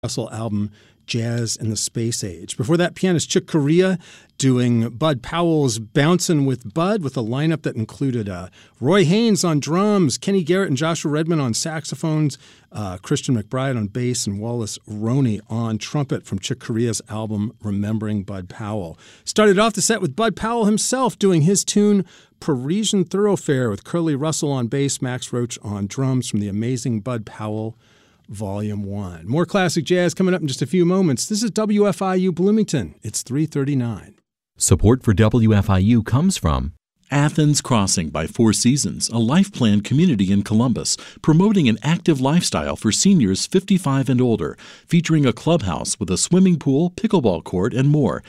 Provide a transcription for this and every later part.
Russell album, Jazz in the Space Age. Before that, pianist Chick Corea doing Bud Powell's Bouncin' with Bud with a lineup that included Roy Haynes on drums, Kenny Garrett and Joshua Redman on saxophones, Christian McBride on bass, and Wallace Roney on trumpet from Chick Corea's album Remembering Bud Powell. Started off the set with Bud Powell himself doing his tune Parisian Thoroughfare with Curly Russell on bass, Max Roach on drums from the amazing Bud Powell Volume 1. More classic jazz coming up in just a few moments. This is WFIU Bloomington. It's 3:39. Support for WFIU comes from Athens Crossing by Four Seasons, a life plan community in Columbus, promoting an active lifestyle for seniors 55 and older, featuring a clubhouse with a swimming pool, pickleball court, and more.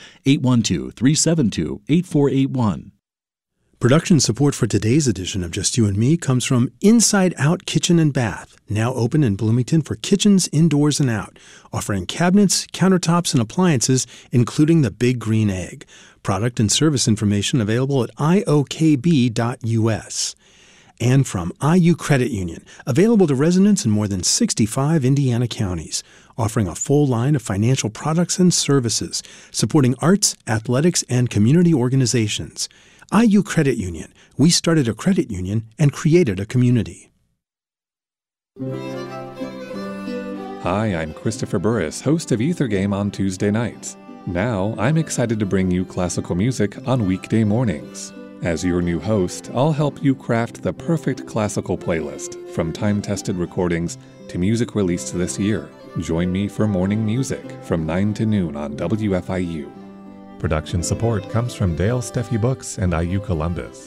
812-372-8481. Production support for today's edition of Just You and Me comes from Inside Out Kitchen and Bath, now open in Bloomington for kitchens indoors and out, offering cabinets, countertops, and appliances, including the Big Green Egg. Product and service information available at iokb.us. And from IU Credit Union, available to residents in more than 65 Indiana counties, offering a full line of financial products and services, supporting arts, athletics, and community organizations. IU Credit Union. We started a credit union and created a community. Hi, I'm Christopher Burris, host of Ether Game on Tuesday nights. Now, I'm excited to bring you classical music on weekday mornings. As your new host, I'll help you craft the perfect classical playlist, from time-tested recordings to music released this year. Join me for morning music from 9 to noon on WFIU. Production support comes from Dale Steffi Books and IU Columbus.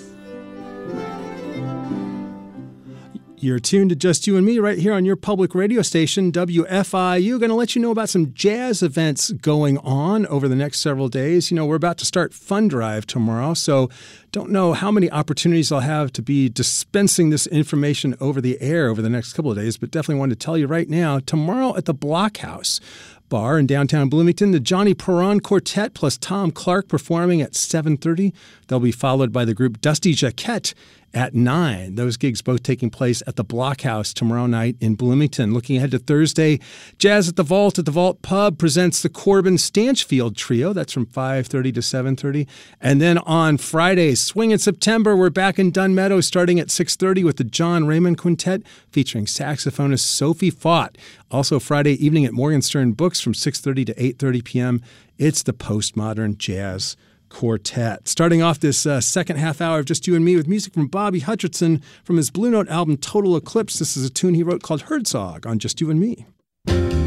You're tuned to Just You and Me right here on your public radio station, WFIU. Going to let you know about some jazz events going on over the next several days. You know, we're about to start Fund Drive tomorrow, so don't know how many opportunities I'll have to be dispensing this information over the air over the next couple of days, but definitely wanted to tell you right now, tomorrow at the Blockhouse Bar in downtown Bloomington, the Johnny Perron Quartet plus Tom Clark performing at 7:30. They'll be followed by the group Dusty Jaquette at 9. Those gigs both taking place at the Blockhouse tomorrow night in Bloomington. Looking ahead to Thursday, Jazz at the Vault Pub presents the Corbin Stanchfield Trio. That's from 5:30 to 7:30. And then on Friday, Swing in September, we're back in Dunn Meadows starting at 6:30 with the John Raymond Quintet featuring saxophonist Sophie Fott. Also Friday evening at Morgenstern Books from 6:30 to 8:30 p.m. It's the Postmodern Jazz Quartet. Starting off this second half hour of Just You and Me with music from Bobby Hutcherson from his Blue Note album Total Eclipse. This is a tune he wrote called Herzog on Just You and Me.